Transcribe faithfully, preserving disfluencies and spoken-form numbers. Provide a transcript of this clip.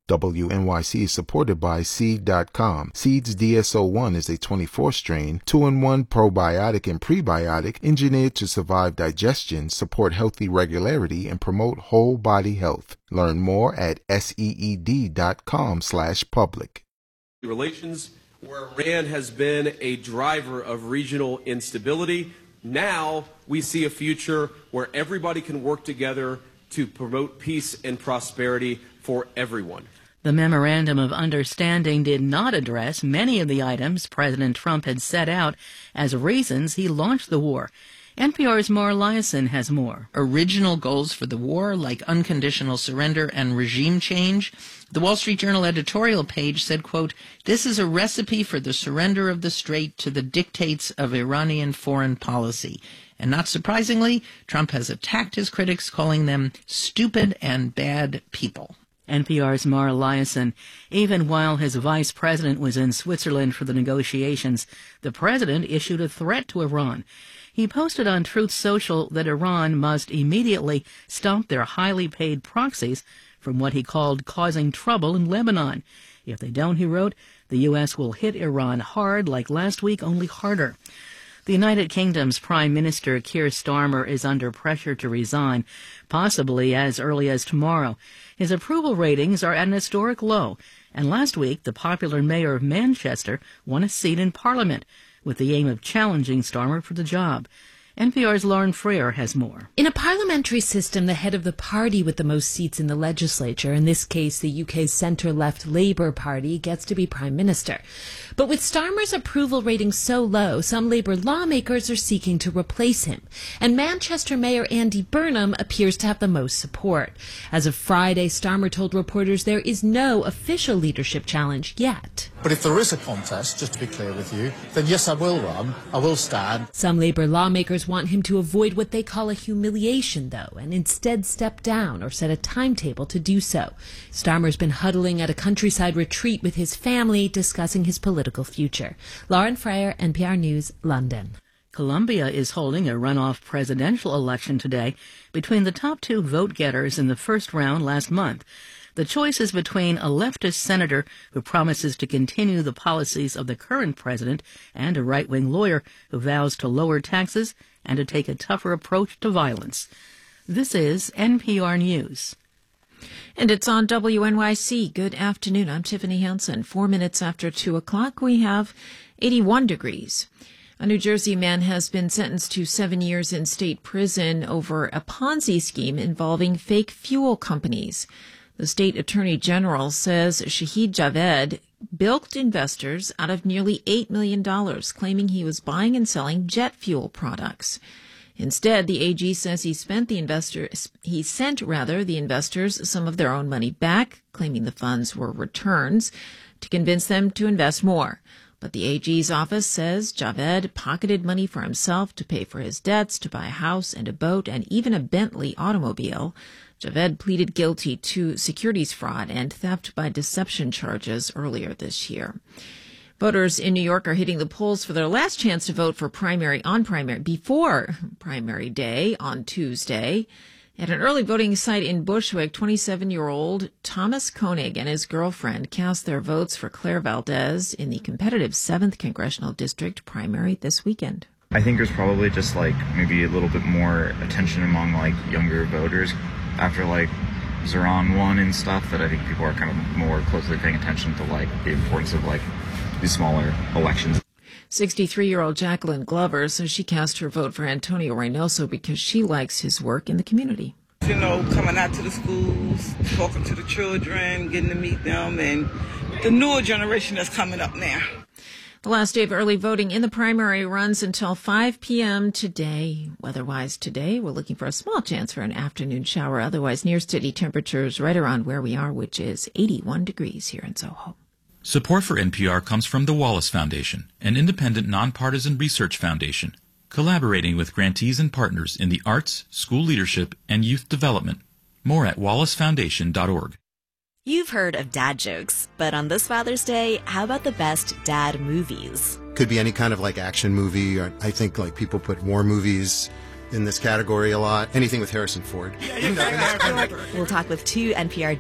W N Y C is supported by Seed dot com. Seed's D S O one is a twenty-four strain, two in one probiotic and prebiotic engineered to survive digestion, support healthy regularity, and promote whole body health. Learn more at seed dot com slash public. Relations where Iran has been a driver of regional instability. Now we see a future where everybody can work together to promote peace and prosperity for everyone. The Memorandum of Understanding did not address many of the items President Trump had set out as reasons he launched the war. N P R's Mara Liasson has more. Original goals for the war, like unconditional surrender and regime change. The Wall Street Journal editorial page said, quote, "This is a recipe for the surrender of the Strait to the dictates of Iranian foreign policy." And not surprisingly, Trump has attacked his critics, calling them stupid and bad people. N P R's Mara Liasson. Even while his vice president was in Switzerland for the negotiations, the president issued a threat to Iran. He posted on Truth Social that Iran must immediately stop their highly paid proxies from what he called causing trouble in Lebanon. If they don't, he wrote, the U S will hit Iran hard like last week, only harder. The United Kingdom's Prime Minister Keir Starmer is under pressure to resign, possibly as early as tomorrow. His approval ratings are at an historic low, and last week the popular mayor of Manchester won a seat in Parliament with the aim of challenging Starmer for the job. N P R's Lauren Freer has more. In a parliamentary system, the head of the party with the most seats in the legislature, in this case the U K's centre-left Labour Party, gets to be Prime Minister. But with Starmer's approval rating so low, some Labour lawmakers are seeking to replace him. And Manchester Mayor Andy Burnham appears to have the most support. As of Friday, Starmer told reporters there is no official leadership challenge yet. But if there is a contest, just to be clear with you, then yes, I will run. I will stand. Some Labour lawmakers want him to avoid what they call a humiliation, though, and instead step down or set a timetable to do so. Starmer's been huddling at a countryside retreat with his family, discussing his political future. Lauren Freyer, N P R News, London. Colombia is holding a runoff presidential election today between the top two vote-getters in the first round last month. The choice is between a leftist senator who promises to continue the policies of the current president and a right-wing lawyer who vows to lower taxes and to take a tougher approach to violence. This is N P R News. And it's on W N Y C. Good afternoon. I'm Tiffany Hansen. Four minutes after two o'clock, we have eighty-one degrees. A New Jersey man has been sentenced to seven years in state prison over a Ponzi scheme involving fake fuel companies. The state attorney general says Shahid Javed bilked investors out of nearly eight million dollars, claiming he was buying and selling jet fuel products. Instead, the A G says he spent the investors, he sent rather the investors some of their own money back, claiming the funds were returns, to convince them to invest more. But the A G's office says Javed pocketed money for himself to pay for his debts, to buy a house and a boat, and even a Bentley automobile. Javed pleaded guilty to securities fraud and theft by deception charges earlier this year. Voters in New York are hitting the polls for their last chance to vote for primary on primary before primary day on Tuesday. At an early voting site in Bushwick, twenty-seven-year-old Thomas Koenig and his girlfriend cast their votes for Claire Valdez in the competitive seventh Congressional District primary this weekend. I think there's probably just like maybe a little bit more attention among like younger voters after like Zoran won and stuff, that I think people are kind of more closely paying attention to like the importance of like these smaller elections. sixty-three-year-old Jacqueline Glover says she cast her vote for Antonio Reynoso because she likes his work in the community. You know, coming out to the schools, talking to the children, getting to meet them, and the newer generation that's coming up now. The last day of early voting in the primary runs until five p.m. today. Weather-wise today, we're looking for a small chance for an afternoon shower. Otherwise, near steady temperatures right around where we are, which is eighty-one degrees here in Soho. Support for N P R comes from the Wallace Foundation, an independent, nonpartisan research foundation, collaborating with grantees and partners in the arts, school leadership, and youth development. More at wallace foundation dot org. You've heard of dad jokes, but on this Father's Day, how about the best dad movies? Could be any kind of like action movie, or I think like people put war movies in this category a lot. Anything with Harrison Ford. We'll talk with two N P R